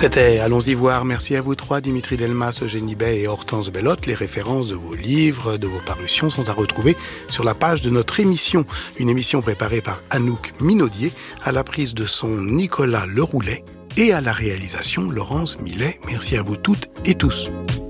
C'était Allons-y voir. Merci à vous trois, Dimitri Delmas, Eugénie Bay et Hortense Bellotte. Les références de vos livres, de vos parutions sont à retrouver sur la page de notre émission. Une émission préparée par Anouk Minaudier, à la prise de son Nicolas Leroulet et à la réalisation Laurence Millet. Merci à vous toutes et tous.